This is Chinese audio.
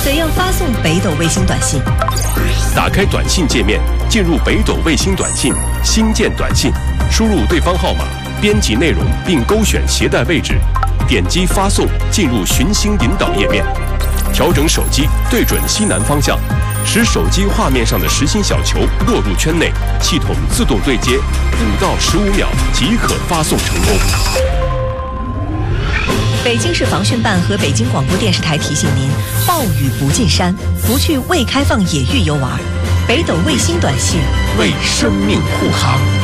怎样发送北斗卫星短信？ 打开短信界面，进入北斗卫星短信，新建短信，输入对方号码，编辑内容并勾选携带位置，点击发送，进入寻星引导页面，调整手机对准西南方向，使手机画面上的实心小球落入圈内，系统自动对接，5到15秒即可发送成功。 北京市防汛办和北京广播电视台提醒您：暴雨不进山，不去未开放野域游玩。北斗卫星短信， 为生命护航。